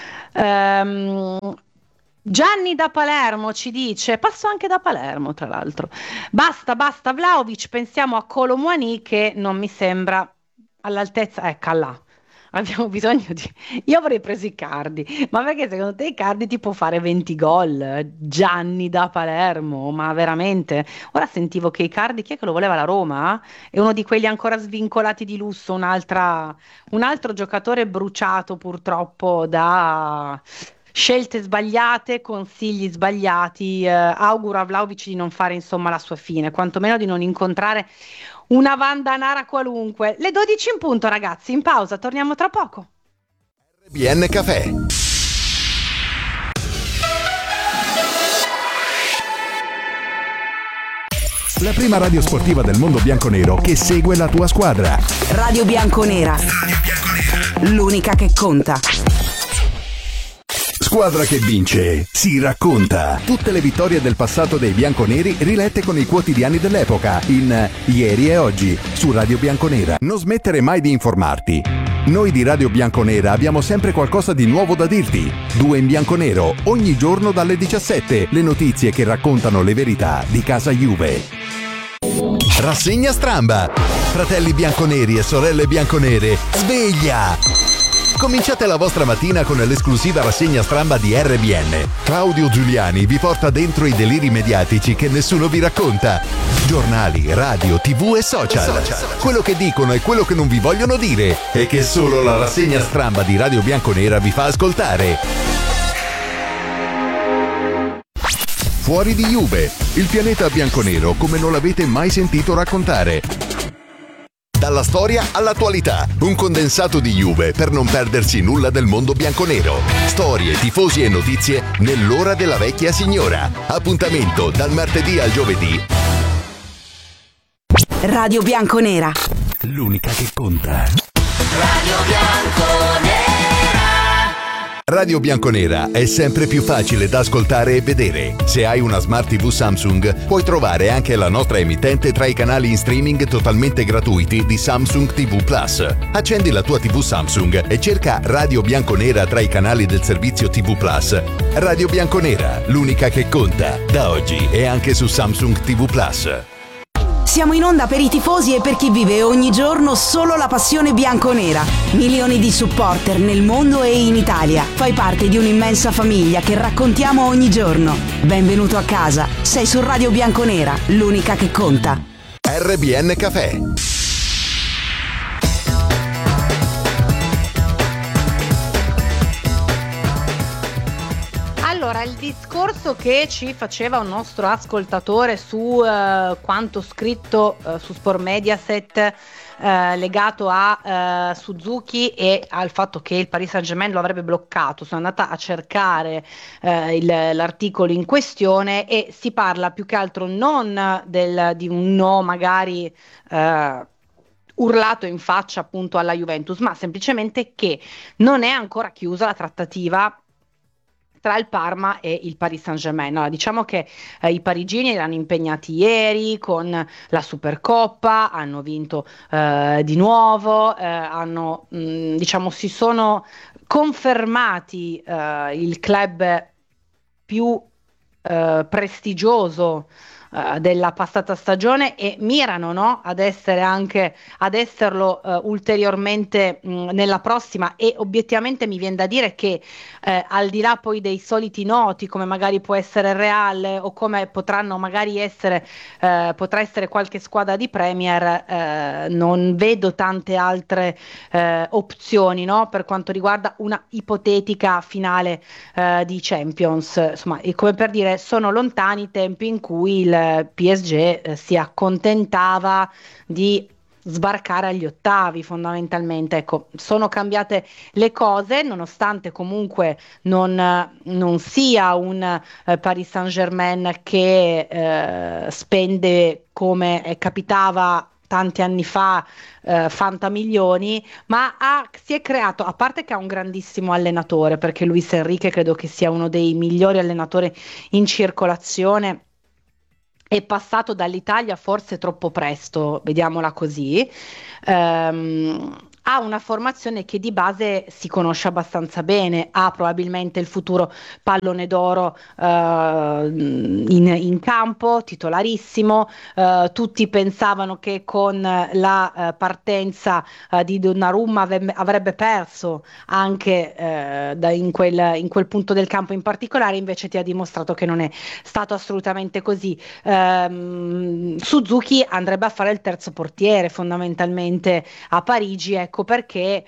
Gianni da Palermo ci dice, passo anche da Palermo tra l'altro, basta Vlahovic, pensiamo a Kolo Muani che non mi sembra all'altezza, là, abbiamo bisogno io avrei preso Icardi, ma perché secondo te Icardi ti può fare 20 gol? Gianni da Palermo, ma veramente? Ora sentivo che Icardi, chi è che lo voleva, la Roma? È uno di quelli ancora svincolati di lusso, un altro giocatore bruciato purtroppo da scelte sbagliate, consigli sbagliati. Auguro a Vlahovic di non fare insomma la sua fine, quantomeno di non incontrare una Vandanara qualunque. Le 12 in punto, ragazzi, in pausa, torniamo tra poco. RBN Café. La prima radio sportiva del mondo bianconero che segue la tua squadra. Radio Bianconera. L'unica che conta. Squadra che vince si racconta. Tutte le vittorie del passato dei bianconeri rilette con i quotidiani dell'epoca in Ieri e Oggi su Radio Bianconera. Non smettere mai di informarti. Noi di Radio Bianconera abbiamo sempre qualcosa di nuovo da dirti. 2 in bianconero, ogni giorno dalle 17. Le notizie che raccontano le verità di casa Juve. Rassegna Stramba. Fratelli bianconeri e sorelle bianconere, sveglia! Cominciate la vostra mattina con l'esclusiva rassegna stramba di RBN. Claudio Giuliani vi porta dentro i deliri mediatici che nessuno vi racconta. Giornali, radio, TV e social. Quello che dicono e quello che non vi vogliono dire e che solo la rassegna stramba di Radio Bianconera vi fa ascoltare. Fuori di Juve, il pianeta bianconero come non l'avete mai sentito raccontare. Dalla storia all'attualità, un condensato di Juve per non perdersi nulla del mondo bianconero. Storie, tifosi e notizie nell'ora della vecchia signora. Appuntamento dal martedì al giovedì. Radio Bianconera. L'unica che conta. Radio Bianconera. Radio Bianconera è sempre più facile da ascoltare e vedere. Se hai una Smart TV Samsung, puoi trovare anche la nostra emittente tra i canali in streaming totalmente gratuiti di Samsung TV Plus. Accendi la tua TV Samsung e cerca Radio Bianconera tra i canali del servizio TV Plus. Radio Bianconera, l'unica che conta. Da oggi è anche su Samsung TV Plus. Siamo in onda per i tifosi e per chi vive ogni giorno solo la passione bianconera. Milioni di supporter nel mondo e in Italia. Fai parte di un'immensa famiglia che raccontiamo ogni giorno. Benvenuto a casa. Sei su Radio Bianconera, l'unica che conta. RBN Café. Allora, il discorso che ci faceva un nostro ascoltatore su quanto scritto su Sport Mediaset legato a Suzuki e al fatto che il Paris Saint-Germain lo avrebbe bloccato, sono andata a cercare l'articolo in questione e si parla più che altro non di un no magari urlato in faccia appunto alla Juventus, ma semplicemente che non è ancora chiusa la trattativa tra il Parma e il Paris Saint-Germain. Allora, diciamo che i parigini erano impegnati ieri con la Supercoppa, hanno vinto di nuovo, si sono confermati il club più prestigioso della passata stagione e mirano, no, ad esserlo ulteriormente nella prossima, e obiettivamente mi viene da dire che al di là poi dei soliti noti come magari può essere il Real o come potranno magari potrà essere qualche squadra di Premier, non vedo tante altre opzioni, no, per quanto riguarda una ipotetica finale di Champions. Insomma, e come per dire, sono lontani i tempi in cui il PSG si accontentava di sbarcare agli ottavi fondamentalmente. Ecco, sono cambiate le cose, nonostante comunque non sia un Paris Saint-Germain che spende come capitava tanti anni fa fantamilioni, ma si è creato, a parte che ha un grandissimo allenatore, perché Luis Enrique credo che sia uno dei migliori allenatori in circolazione, è passato dall'Italia forse troppo presto, vediamola così. Ha una formazione che di base si conosce abbastanza bene, ha probabilmente il futuro pallone d'oro in campo, titolarissimo. Tutti pensavano che con la partenza di Donnarumma avrebbe perso anche in quel punto del campo in particolare, invece ti ha dimostrato che non è stato assolutamente così. Suzuki andrebbe a fare il terzo portiere fondamentalmente a Parigi, ecco perché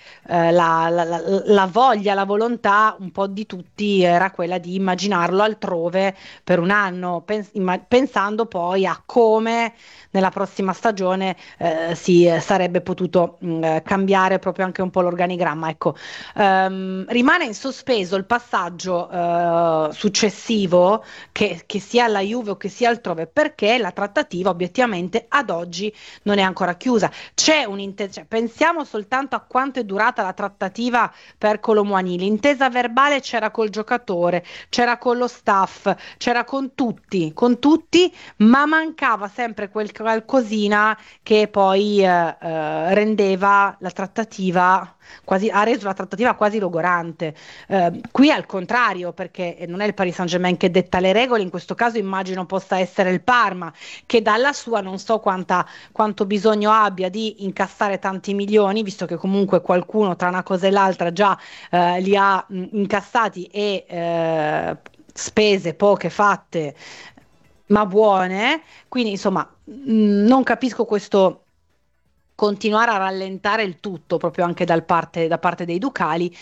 la voglia, la volontà un po' di tutti era quella di immaginarlo altrove per un anno, pensando poi a come nella prossima stagione si sarebbe potuto cambiare proprio anche un po' l'organigramma. Ecco, rimane in sospeso il passaggio successivo, che sia alla Juve o che sia altrove, perché la trattativa obiettivamente ad oggi non è ancora chiusa. C'è pensiamo soltanto a quanto è durata la trattativa per Kolo Muani. L'intesa verbale c'era col giocatore, c'era con lo staff, c'era con tutti, ma mancava sempre quel qualcosina che poi rendeva la trattativa ha reso la trattativa quasi logorante. Qui al contrario, perché non è il Paris Saint-Germain che detta le regole, in questo caso immagino possa essere il Parma, che dalla sua non so quanto bisogno abbia di incassare tanti milioni, visto che comunque qualcuno tra una cosa e l'altra già li ha incassati e spese poche fatte ma buone, quindi insomma non capisco questo continuare a rallentare il tutto proprio anche da parte dei ducali.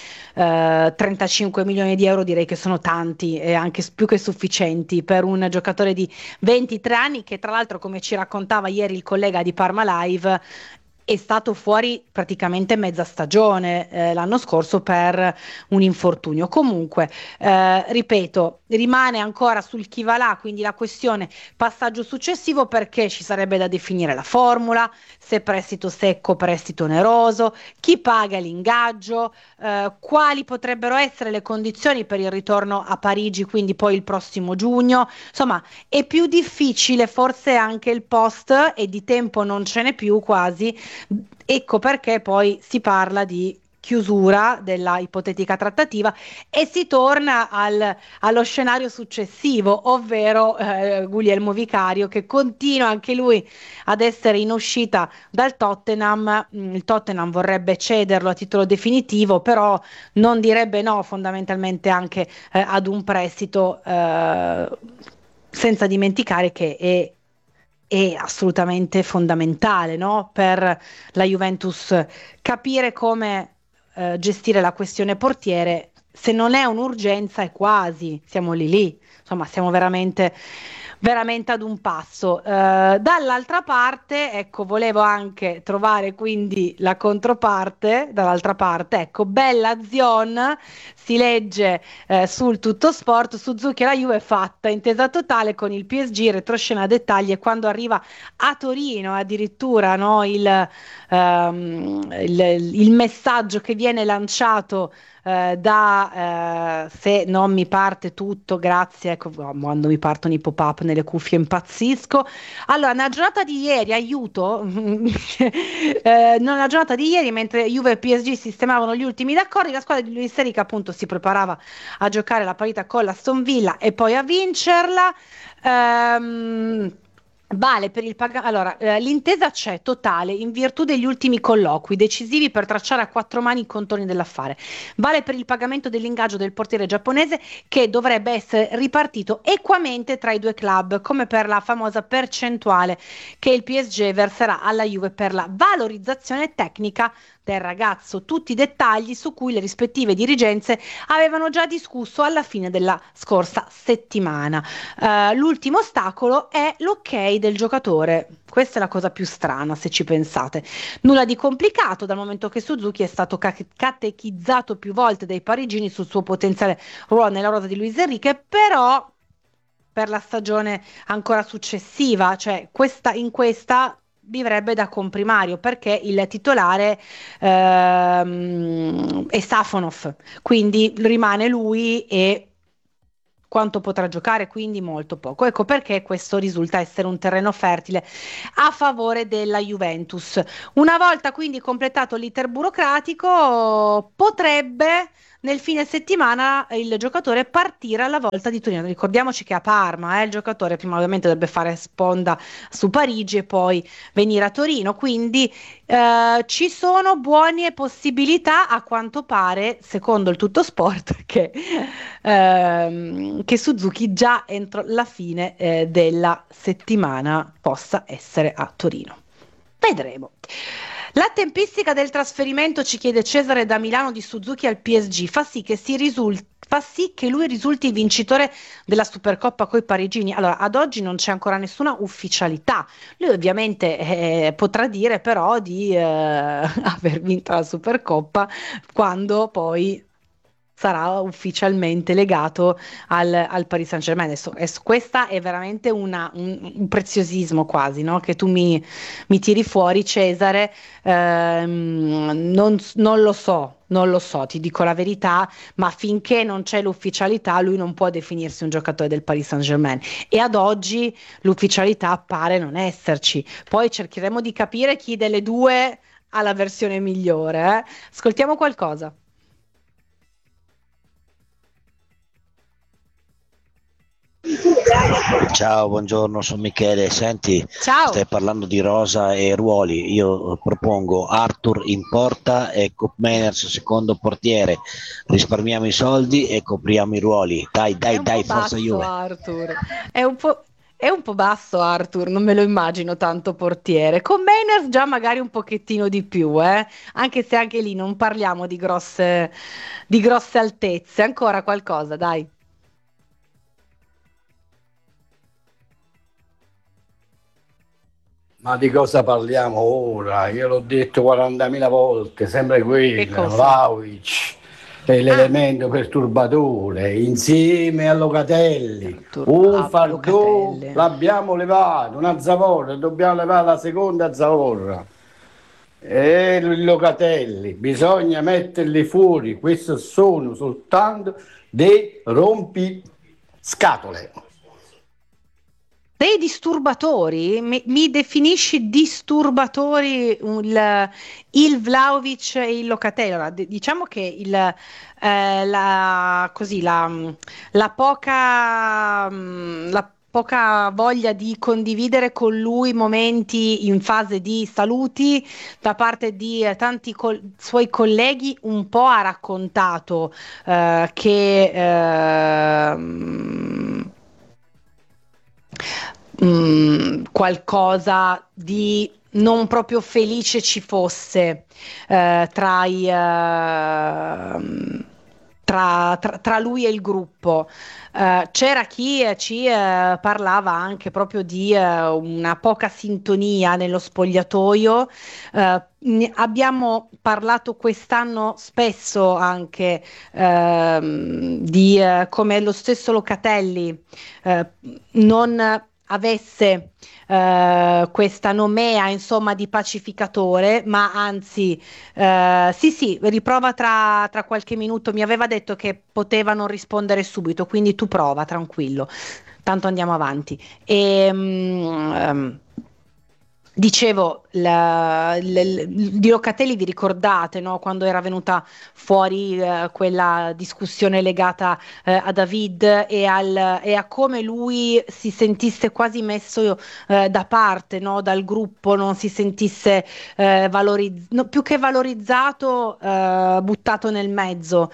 35 milioni di euro direi che sono tanti e anche più che sufficienti per un giocatore di 23 anni che tra l'altro, come ci raccontava ieri il collega di Parma Live, è stato fuori praticamente mezza stagione l'anno scorso per un infortunio. Comunque, ripeto, rimane ancora sul chi va là, quindi la questione passaggio successivo, perché ci sarebbe da definire la formula, se prestito secco, prestito oneroso, chi paga l'ingaggio, quali potrebbero essere le condizioni per il ritorno a Parigi, quindi poi il prossimo giugno. Insomma, è più difficile forse anche il post e di tempo non ce n'è più quasi. Ecco perché poi si parla di chiusura della ipotetica trattativa e si torna allo scenario successivo, ovvero Guglielmo Vicario, che continua anche lui ad essere in uscita dal Tottenham. Il Tottenham vorrebbe cederlo a titolo definitivo, però non direbbe no fondamentalmente anche ad un prestito, senza dimenticare che è assolutamente fondamentale, no? Per la Juventus capire come gestire la questione portiere. Se non è un'urgenza è quasi, siamo lì, insomma siamo veramente ad un passo. Dall'altra parte, ecco, volevo anche trovare quindi la controparte, dall'altra parte, ecco, bella Zion, si legge sul Tutto Sport, Suzuki e la Juve è fatta, intesa totale con il PSG, retroscena dettagli, e quando arriva a Torino addirittura, no, il messaggio che viene lanciato se non mi parte tutto, grazie, ecco, quando mi partono i pop-up nelle cuffie impazzisco. Allora, nella giornata di ieri, aiuto, nella giornata di ieri, mentre Juve e PSG sistemavano gli ultimi d'accordi, la squadra di Luis Enrique appunto si preparava a giocare la partita con l'Aston Villa e poi a vincerla. Vale per il allora, l'intesa c'è totale in virtù degli ultimi colloqui decisivi per tracciare a quattro mani i contorni dell'affare. Vale per il pagamento dell'ingaggio del portiere giapponese che dovrebbe essere ripartito equamente tra i due club, come per la famosa percentuale che il PSG verserà alla Juve per la valorizzazione tecnica del ragazzo, tutti i dettagli su cui le rispettive dirigenze avevano già discusso alla fine della scorsa settimana. L'ultimo ostacolo è l'ok del giocatore. Questa è la cosa più strana, se ci pensate. Nulla di complicato, dal momento che Suzuki è stato catechizzato più volte dai parigini sul suo potenziale ruolo nella rosa di Luis Enrique, però per la stagione ancora successiva, cioè in questa vivrebbe da comprimario, perché il titolare è Safonov, quindi rimane lui e quanto potrà giocare, quindi molto poco. Ecco perché questo risulta essere un terreno fertile a favore della Juventus. Una volta quindi completato l'iter burocratico, potrebbe nel fine settimana il giocatore partire alla volta di Torino. Ricordiamoci che a Parma il giocatore prima ovviamente dovrebbe fare sponda su Parigi e poi venire a Torino, quindi ci sono buone possibilità, a quanto pare, secondo il Tuttosport, che Suzuki già entro la fine della settimana possa essere a Torino. Vedremo. La tempistica del trasferimento, ci chiede Cesare da Milano, di Suzuki al PSG fa sì che lui risulti vincitore della Supercoppa coi parigini. Allora, ad oggi non c'è ancora nessuna ufficialità. Lui ovviamente potrà dire però di aver vinto la Supercoppa quando poi sarà ufficialmente legato al Paris Saint-Germain. Adesso, questa è veramente un preziosismo quasi, no? Che tu mi tiri fuori, Cesare. Non lo so, ti dico la verità, ma finché non c'è l'ufficialità lui non può definirsi un giocatore del Paris Saint-Germain, e ad oggi l'ufficialità pare non esserci. Poi cercheremo di capire chi delle due ha la versione migliore. Ascoltiamo qualcosa. Ciao, buongiorno, sono Michele. Senti, Ciao. stai parlando di rosa e ruoli. Io propongo Arthur in porta e Koop Meiners secondo portiere. Risparmiamo i soldi e copriamo i ruoli. Dai, forza Juve. Arthur. È un po' basso Arthur, non me lo immagino tanto portiere. Con Meiners già magari un pochettino di più, anche se anche lì non parliamo di grosse altezze. Ancora qualcosa, dai. Ma di cosa parliamo ora? Io l'ho detto 40.000 volte, sempre quello, Vlahovic è l'elemento perturbatore, insieme a Locatelli. Un Fardò l'abbiamo levato, una zavorra, dobbiamo levare la seconda zavorra. E il Locatelli, bisogna metterli fuori, questi sono soltanto dei rompiscatole. Dei disturbatori? Mi definisci disturbatori il Vlahovic e il Locatelli? Allora, diciamo che la poca voglia di condividere con lui momenti in fase di saluti da parte di tanti suoi colleghi un po' ha raccontato che qualcosa di non proprio felice ci fosse tra lui e il gruppo. C'era chi ci parlava anche proprio di una poca sintonia nello spogliatoio. Abbiamo parlato quest'anno spesso anche di come lo stesso Locatelli non avesse questa nomea insomma di pacificatore, ma anzi sì, riprova tra qualche minuto. Mi aveva detto che poteva non rispondere subito, quindi tu prova, tranquillo, tanto andiamo avanti. Dicevo, di Locatelli vi ricordate, no? Quando era venuta fuori quella discussione legata a David e a come lui si sentisse quasi messo da parte, no? Dal gruppo, non si sentisse più che valorizzato, buttato nel mezzo.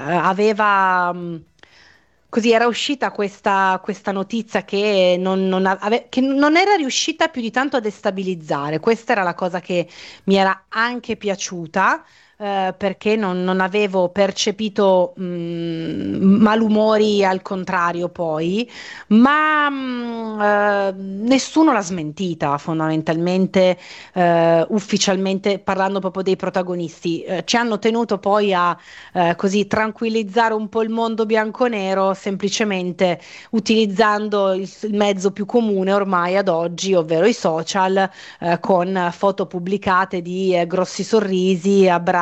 Così era uscita questa notizia che che non era riuscita più di tanto a destabilizzare. Questa era la cosa che mi era anche piaciuta, perché non avevo percepito malumori al contrario poi, ma nessuno l'ha smentita fondamentalmente, ufficialmente parlando proprio dei protagonisti. Ci hanno tenuto poi a così tranquillizzare un po' il mondo bianconero, semplicemente utilizzando il mezzo più comune ormai ad oggi, ovvero i social, con foto pubblicate di grossi sorrisi, abbracci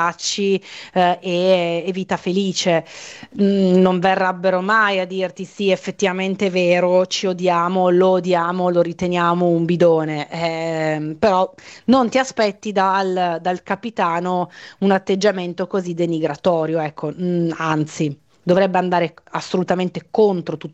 e vita felice. Non verrebbero mai a dirti sì, effettivamente è vero, ci odiamo, lo riteniamo un bidone, però non ti aspetti dal capitano un atteggiamento così denigratorio, ecco, anzi dovrebbe andare assolutamente contro